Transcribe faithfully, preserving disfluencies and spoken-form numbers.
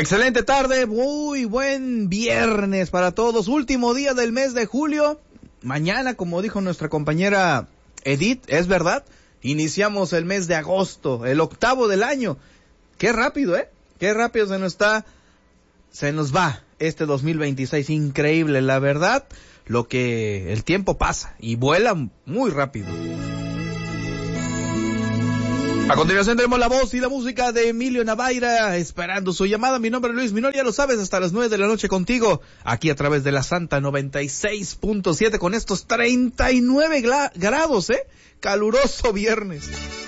Excelente tarde, muy buen viernes para todos, último día del mes de julio. Mañana, como dijo nuestra compañera Edith, es verdad, iniciamos el mes de agosto, el octavo del año. Qué rápido, ¿eh? Qué rápido se nos está, se nos va este dos mil veintiséis, increíble, la verdad, lo que el tiempo pasa y vuela muy rápido. A continuación tenemos la voz y la música de Emilio Navaira, esperando su llamada. Mi nombre es Luis Minor, ya lo sabes, hasta las nueve de la noche contigo, aquí a través de la Santa noventa y seis punto siete, con estos treinta y nueve grados, ¿eh? Caluroso viernes.